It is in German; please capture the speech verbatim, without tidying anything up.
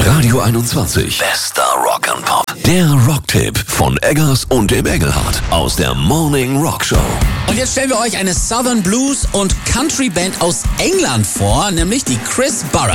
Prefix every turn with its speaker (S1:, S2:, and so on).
S1: Radio einundzwanzig. Bester Rock'n'Pop. Der Rocktipp von Eggers und dem Engelhardt aus der Morning Rock Show.
S2: Und jetzt stellen wir euch eine Southern Blues und Country Band aus England vor, nämlich die Chris Burrows.